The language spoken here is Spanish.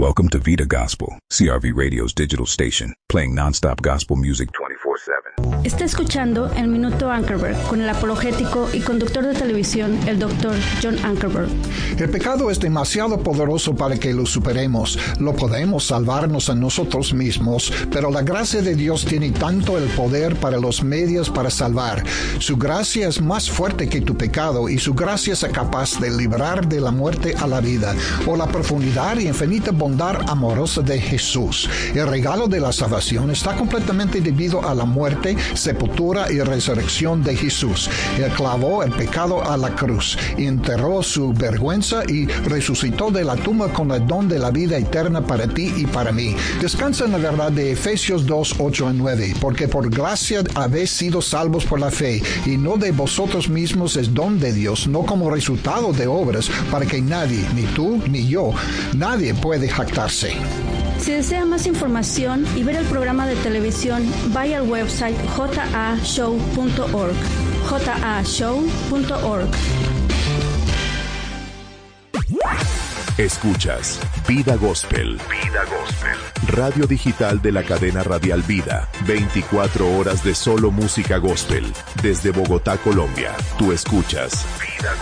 Welcome to Vida Gospel, CRV Radio's digital station, playing non-stop gospel music 24/7. Está escuchando El Minuto Ankerberg con el apologético y conductor de televisión, el Dr. John Ankerberg. El pecado es demasiado poderoso para que lo superemos. Lo podemos salvarnos a nosotros mismos, pero la gracia de Dios tiene tanto el poder para los medios para salvar. Su gracia es más fuerte que tu pecado y su gracia es capaz de librar de la muerte a la vida, o la profundidad y infinita bondad amorosa de Jesús. El regalo de la salvación está completamente debido a la muerte, sepultura y resurrección de Jesús. Él clavó el pecado a la cruz, enterró su vergüenza y resucitó de la tumba con el don de la vida eterna para ti y para mí. Descansa en la verdad de Efesios 2, 8 y 9, porque por gracia habéis sido salvos por la fe, y no de vosotros mismos, es don de Dios, no como resultado de obras, para que nadie, ni tú ni yo, nadie puede jactarse. Si desea más información y ver el programa de televisión, vaya al website jashow.org. jashow.org. Escuchas Vida Gospel. Vida Gospel. Radio digital de la cadena radial Vida. 24 horas de solo música gospel. Desde Bogotá, Colombia. Tú escuchas Vida